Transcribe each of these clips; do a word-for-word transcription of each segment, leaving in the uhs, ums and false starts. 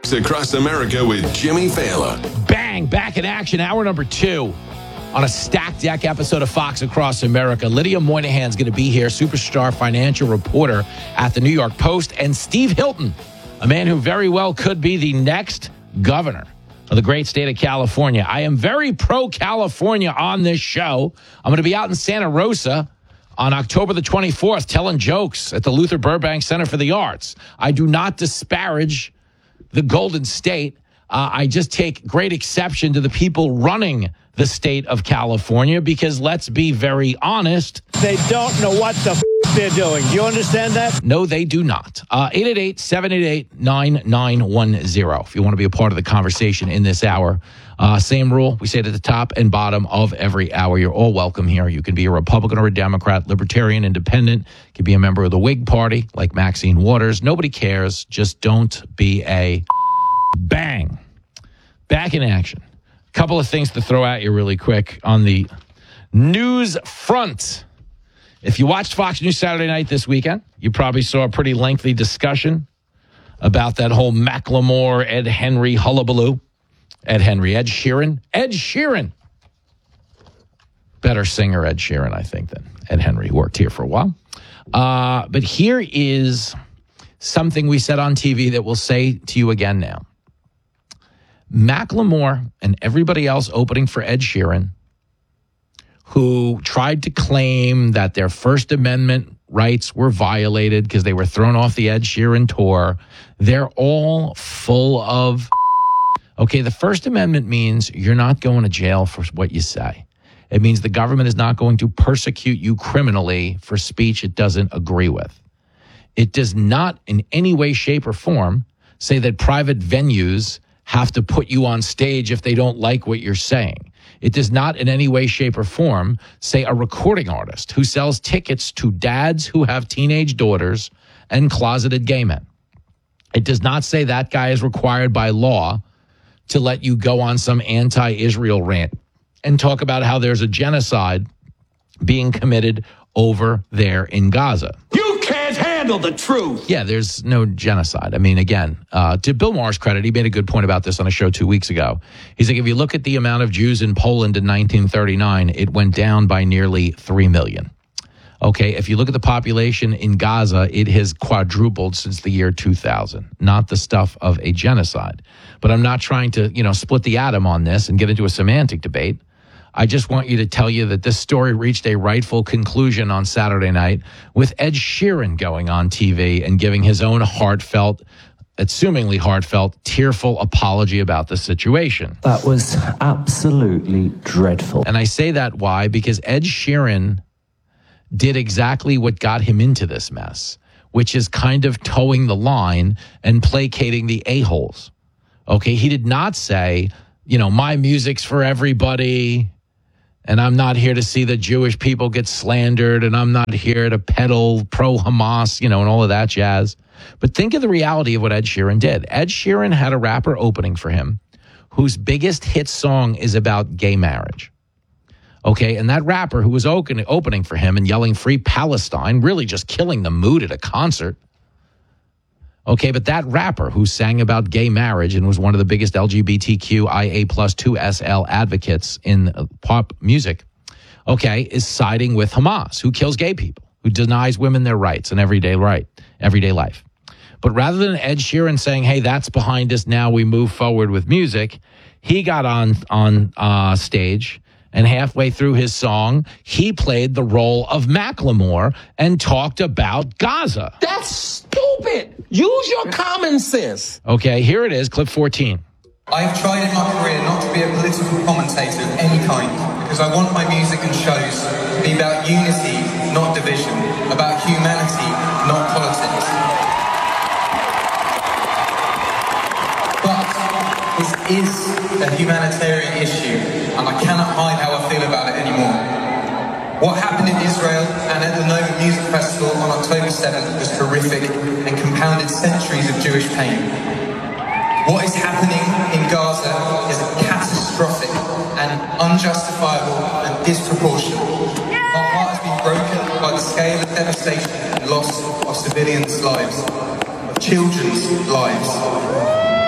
Fox Across America with Jimmy Fallon. Bang! Back in action. Hour number two on a stacked deck episode of Fox Across America. Lydia Moynihan's going to be here, superstar financial reporter at the New York Post, and Steve Hilton, a man who very well could be the next governor of the great state of California. I am very pro-California on this show. I'm going to be out in Santa Rosa on October the twenty-fourth telling jokes at the Luther Burbank Center for the Arts. I do not disparage the Golden State. Uh, I just take great exception to the people running the state of California because, let's be very honest, they don't know what the f- they're doing. Do you understand that? No, they do not. Uh, eight eight eight, seven eight eight, nine nine one zero if you want to be a part of the conversation in this hour. Uh, same rule. We say it at the top and bottom of every hour. You're all welcome here. You can be a Republican or a Democrat, Libertarian, Independent. You can be a member of the Whig Party like Maxine Waters. Nobody cares. Just don't be a bang. Back in action. A couple of things to throw at you really quick on the news front. If you watched Fox News Saturday night this weekend, you probably saw a pretty lengthy discussion about that whole Macklemore, Ed Henry hullabaloo. Ed Henry, Ed Sheeran. Ed Sheeran. Better singer Ed Sheeran, I think, than Ed Henry, who worked here for a while. Uh, but here is something we said on T V that we'll say to you again now. Macklemore and everybody else opening for Ed Sheeran, who tried to claim that their First Amendment rights were violated because they were thrown off the Ed Sheeran tour, they're all full of... Okay, the First Amendment means you're not going to jail for what you say. It means the government is not going to persecute you criminally for speech it doesn't agree with. It does not in any way, shape, or form say that private venues have to put you on stage if they don't like what you're saying. It does not in any way, shape, or form say a recording artist who sells tickets to dads who have teenage daughters and closeted gay men. It does not say that guy is required by law to let you go on some anti-Israel rant and talk about how there's a genocide being committed over there in Gaza. You can't handle the truth. Yeah, there's no genocide. I mean, again, uh, to Bill Maher's credit, he made a good point about this on a show two weeks ago. He's like, if you look at the amount of Jews in Poland in nineteen thirty-nine, it went down by nearly three million. Okay, if you look at the population in Gaza, it has quadrupled since the year two thousand. Not the stuff of a genocide. But I'm not trying to, you know, split the atom on this and get into a semantic debate. I just want you to tell you that this story reached a rightful conclusion on Saturday night with Ed Sheeran going on T V and giving his own heartfelt, assumingly heartfelt, tearful apology about the situation. That was absolutely dreadful. And I say that why? Because Ed Sheeran did exactly what got him into this mess, which is kind of towing the line and placating the a-holes. Okay, he did not say, you know, my music's for everybody, and I'm not here to see the Jewish people get slandered, and I'm not here to peddle pro-Hamas, you know, and all of that jazz. But think of the reality of what Ed Sheeran did. Ed Sheeran had a rapper opening for him whose biggest hit song is about gay marriage. Okay, and that rapper who was open, opening for him and yelling Free Palestine, really just killing the mood at a concert. Okay, but that rapper who sang about gay marriage and was one of the biggest L G B T Q I A plus two S L advocates in pop music, okay, is siding with Hamas, who kills gay people, who denies women their rights and everyday right, everyday life. But rather than Ed Sheeran saying, hey, that's behind us, now we move forward with music, he got on, on uh, stage, and halfway through his song, he played the role of Macklemore and talked about Gaza. That's stupid. Use your common sense. Okay, here it is, clip fourteen. I've tried in my career not to be a political commentator of any kind because I want my music and shows to be about unity, not division, about humanity, not politics. But this is a humanitarian issue, and I cannot hide how I feel about it anymore. What happened in Israel and at the Nova Music Festival on October seventh was horrific and compounded centuries of Jewish pain. What is happening in Gaza is catastrophic and unjustifiable and disproportionate. Our heart has been broken by the scale of devastation and loss of civilians' lives, of children's lives.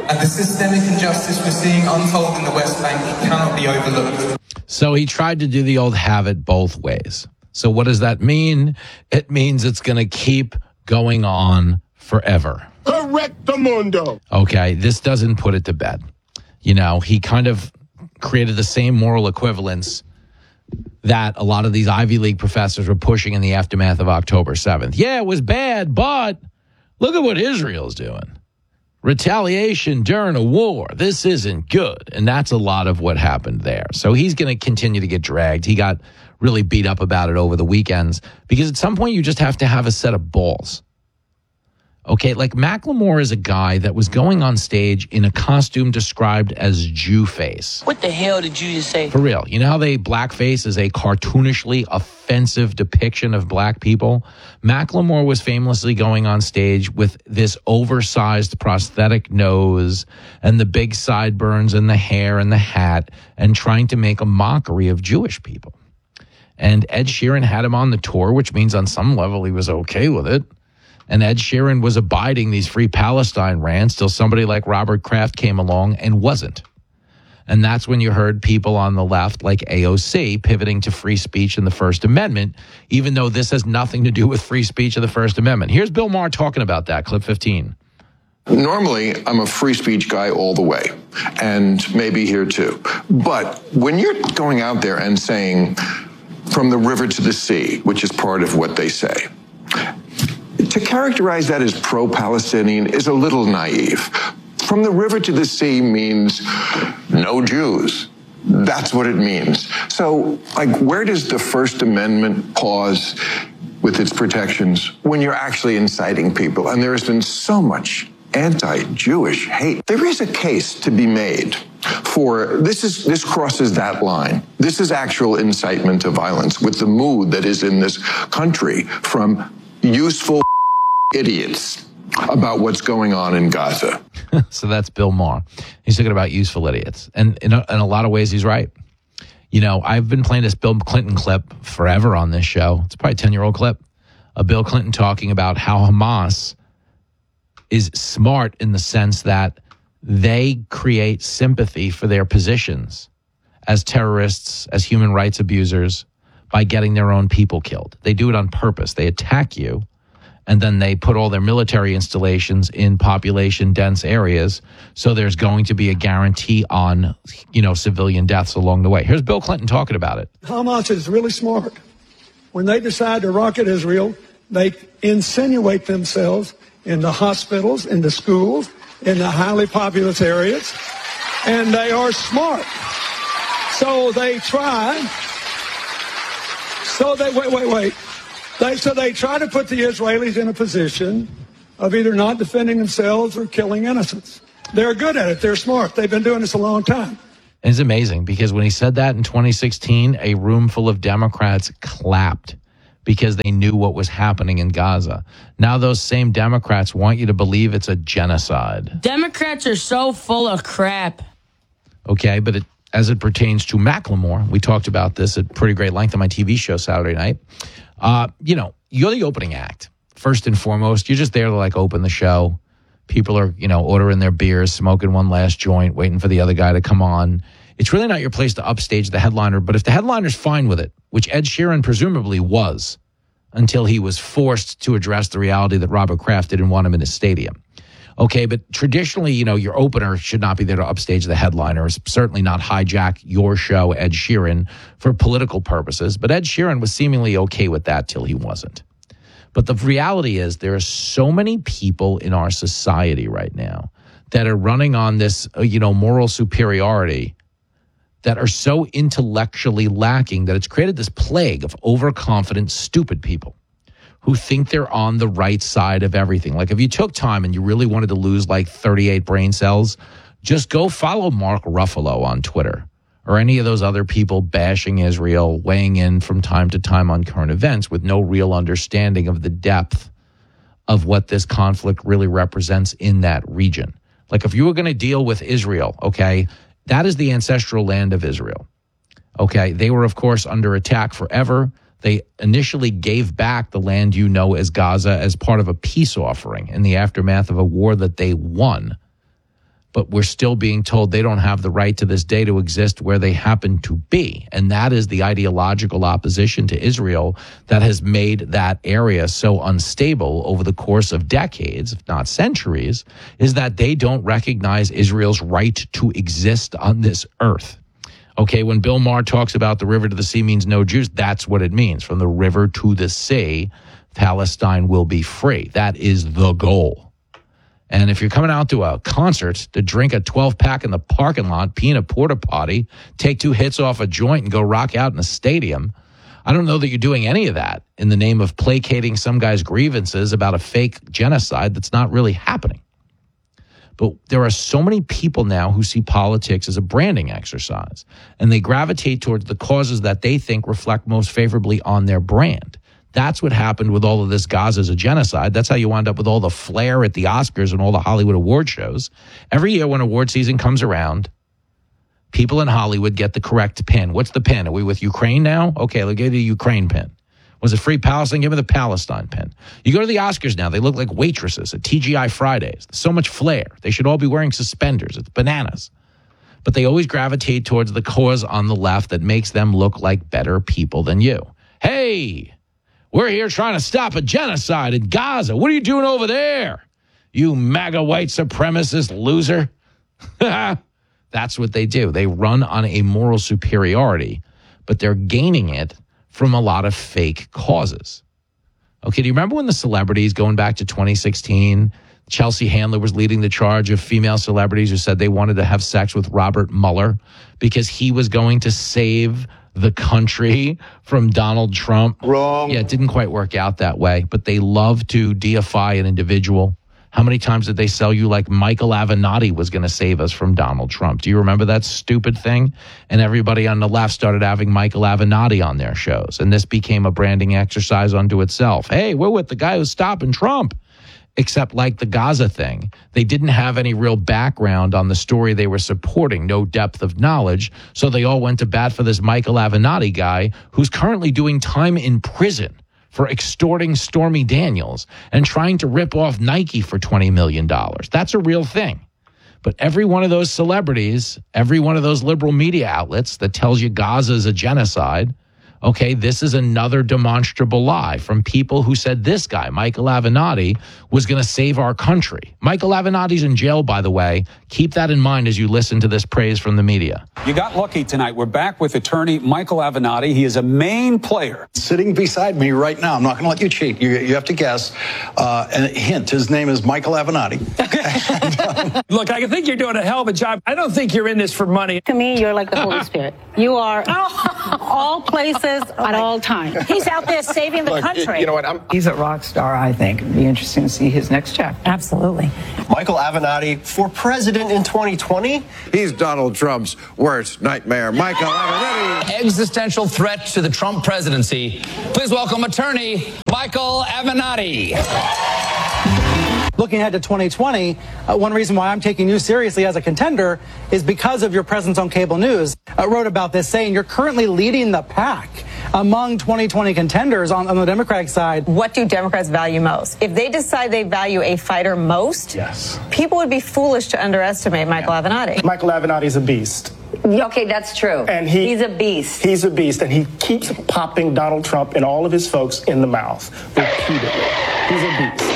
And the systemic injustice we're seeing unfold in the West Bank cannot be overlooked. So he tried to do the old have it both ways. So what does that mean? It means it's going to keep going on forever. Correctamundo. Okay, this doesn't put it to bed. You know, he kind of created the same moral equivalence that a lot of these Ivy League professors were pushing in the aftermath of October seventh. Yeah, it was bad, but look at what Israel's doing. Retaliation during a war. This isn't good. And that's a lot of what happened there. So he's going to continue to get dragged. He got really beat up about it over the weekends because at some point you just have to have a set of balls. Okay, like Macklemore is a guy that was going on stage in a costume described as Jew face. What the hell did you just say? For real. You know how they blackface is a cartoonishly offensive depiction of black people? Macklemore was famously going on stage with this oversized prosthetic nose and the big sideburns and the hair and the hat and trying to make a mockery of Jewish people. And Ed Sheeran had him on the tour, which means on some level he was okay with it. And Ed Sheeran was abiding these free Palestine rants till somebody like Robert Kraft came along and wasn't. And that's when you heard people on the left like A O C pivoting to free speech and the First Amendment, even though this has nothing to do with free speech and the First Amendment. Here's Bill Maher talking about that, clip fifteen. Normally, I'm a free speech guy all the way, and maybe here too. But when you're going out there and saying, from the river to the sea, which is part of what they say, to characterize that as pro-Palestinian is a little naive. From the river to the sea means no Jews. That's what it means. So, like, where does the First Amendment pause with its protections when you're actually inciting people? And there has been so much anti-Jewish hate. There is a case to be made for this is this crosses that line. This is actual incitement to violence with the mood that is in this country from useful idiots about what's going on in Gaza. So that's Bill Maher. He's talking about useful idiots. And in a, in a lot of ways, he's right. You know, I've been playing this Bill Clinton clip forever on this show. It's probably a ten-year-old clip of Bill Clinton talking about how Hamas is smart in the sense that they create sympathy for their positions as terrorists, as human rights abusers, by getting their own people killed. They do it on purpose. They attack you, and then they put all their military installations in population-dense areas, so there's going to be a guarantee on, you know, civilian deaths along the way. Here's Bill Clinton talking about it. Hamas is really smart. When they decide to rocket Israel, they insinuate themselves in the hospitals, in the schools, in the highly populous areas, and they are smart. So they try, so they, wait, wait, wait. They, so they try to put the Israelis in a position of either not defending themselves or killing innocents. They're good at it. They're smart. They've been doing this a long time. It's amazing because when he said that in twenty sixteen, a room full of Democrats clapped because they knew what was happening in Gaza. Now those same Democrats want you to believe it's a genocide. Democrats are so full of crap. Okay, but it, as it pertains to Macklemore, we talked about this at pretty great length on my T V show Saturday night. Uh, you know, you're the opening act. First and foremost, you're just there to like open the show. People are, you know, ordering their beers, smoking one last joint, waiting for the other guy to come on. It's really not your place to upstage the headliner, but if the headliner's fine with it, which Ed Sheeran presumably was until he was forced to address the reality that Robert Kraft didn't want him in his stadium. Okay, but traditionally, you know, your opener should not be there to upstage the headliner, certainly not hijack your show, Ed Sheeran, for political purposes. But Ed Sheeran was seemingly okay with that till he wasn't. But the reality is there are so many people in our society right now that are running on this, uh, you know, moral superiority that are so intellectually lacking that it's created this plague of overconfident, stupid people who think they're on the right side of everything. Like if you took time and you really wanted to lose like thirty-eight brain cells, just go follow Mark Ruffalo on Twitter or any of those other people bashing Israel, weighing in from time to time on current events with no real understanding of the depth of what this conflict really represents in that region. Like if you were going to deal with Israel, okay, that is the ancestral land of Israel. Okay, they were, of course, under attack forever. They initially gave back the land you know as Gaza as part of a peace offering in the aftermath of a war that they won. but we're still being told they don't have the right to this day to exist where they happen to be. And that is the ideological opposition to Israel that has made that area so unstable over the course of decades, if not centuries, is that they don't recognize Israel's right to exist on this earth. Okay, when Bill Maher talks about the river to the sea means no Jews, that's what it means. From the river to the sea, Palestine will be free. That is the goal. And if you're coming out to a concert to drink a twelve-pack in the parking lot, pee in a porta potty, take two hits off a joint and go rock out in a stadium, I don't know that you're doing any of that in the name of placating some guy's grievances about a fake genocide that's not really happening. But there are so many people now who see politics as a branding exercise, and they gravitate towards the causes that they think reflect most favorably on their brand. That's what happened with all of this Gaza as a genocide. That's how you wind up with all the flair at the Oscars and all the Hollywood award shows. Every year when award season comes around, people in Hollywood get the correct pin. What's the pin? Are we with Ukraine now? Okay, let's give you the Ukraine pin. Was it Free Palestine? Give me the Palestine pin. You go to the Oscars now, they look like waitresses at T G I Fridays. So much flair. They should all be wearing suspenders. It's bananas. But they always gravitate towards the cause on the left that makes them look like better people than you. Hey, we're here trying to stop a genocide in Gaza. What are you doing over there? You MAGA white supremacist loser. That's what they do. They run on a moral superiority, but they're gaining it from a lot of fake causes. Okay, do you remember when the celebrities, going back to twenty sixteen, Chelsea Handler was leading the charge of female celebrities who said they wanted to have sex with Robert Mueller because he was going to save the country from Donald Trump? Wrong. Yeah, it didn't quite work out that way, but they love to deify an individual. How many times did they sell you like Michael Avenatti was going to save us from Donald Trump? Do you remember that stupid thing? And everybody on the left started having Michael Avenatti on their shows. And this became a branding exercise unto itself. Hey, we're with the guy who's stopping Trump. Except like the Gaza thing, they didn't have any real background on the story they were supporting, no depth of knowledge. So they all went to bat for this Michael Avenatti guy who's currently doing time in prison for extorting Stormy Daniels and trying to rip off Nike for twenty million dollars. That's a real thing. But every one of those celebrities, every one of those liberal media outlets that tells you Gaza is a genocide, okay, this is another demonstrable lie from people who said this guy, Michael Avenatti, was going to save our country. Michael Avenatti's in jail, by the way. Keep that in mind as you listen to this praise from the media. You got lucky tonight. We're back with attorney Michael Avenatti. He is a main player. Sitting beside me right now. I'm not going to let you cheat. You, you have to guess. Uh, and hint, his name is Michael Avenatti. and, um, Look, I think you're doing a hell of a job. I don't think you're in this for money. To me, you're like the Holy Spirit. You are all places at all times. He's out there saving the Look, country. You know what? I'm, He's a rock star, I think. It'd be interesting to see his next chapter. Absolutely. Michael Avenatti for president in twenty twenty. He's Donald Trump's worst nightmare. Michael Avenatti. Existential threat to the Trump presidency. Please welcome attorney Michael Avenatti. Looking ahead to twenty twenty, uh, one reason why I'm taking you seriously as a contender is because of your presence on cable news. I wrote about this saying you're currently leading the pack among twenty twenty contenders on, on the Democratic side. What do Democrats value most? If they decide they value a fighter most, yes, people would be foolish to underestimate Michael yeah. Avenatti. Michael Avenatti is a beast. Okay, that's true. And he, he's a beast. He's a beast, and he keeps popping Donald Trump and all of his folks in the mouth repeatedly. He's a beast.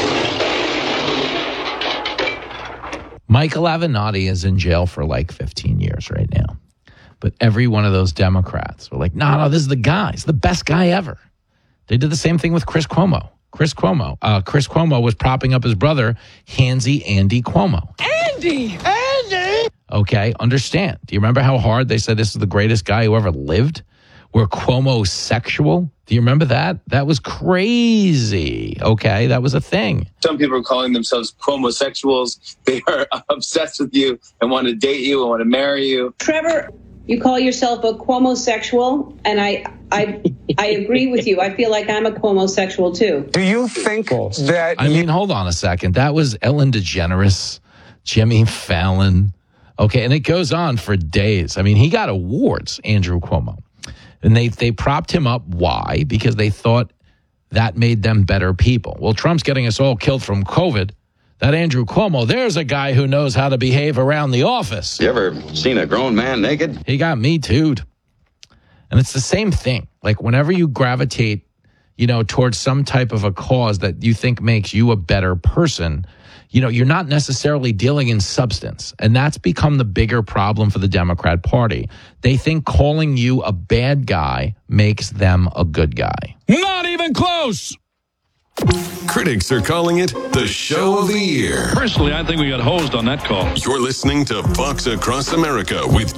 Michael Avenatti is in jail for like fifteen years right now. But every one of those Democrats were like, no, no, this is the guy. He's the best guy ever. They did the same thing with Chris Cuomo. Chris Cuomo. Uh, Chris Cuomo was propping up his brother, Handsy Andy Cuomo. Andy! Andy! Okay, understand. Do you remember how hard they said this is the greatest guy who ever lived? We're Cuomo sexual. Do you remember that? That was crazy. Okay, that was a thing. Some people are calling themselves Cuomo-sexuals. They are obsessed with you and want to date you and want to marry you. Trevor, you call yourself a Cuomo-sexual, and I, I, I agree with you. I feel like I'm a Cuomo-sexual too. Do you think that? I mean, hold on a second. That was Ellen DeGeneres, Jimmy Fallon. Okay, and it goes on for days. I mean, he got awards, Andrew Cuomo. And they, they propped him up. Why? Because they thought that made them better people. Well, Trump's getting us all killed from COVID. That Andrew Cuomo, there's a guy who knows how to behave around the office. You ever seen a grown man naked? He got me too'd. And it's the same thing. Like whenever you gravitate, you know, towards some type of a cause that you think makes you a better person, you know, you're not necessarily dealing in substance. And that's become the bigger problem for the Democrat Party. They think calling you a bad guy makes them a good guy. Not even close. Critics are calling it the show of the year. Personally, I think we got hosed on that call. You're listening to Fox Across America with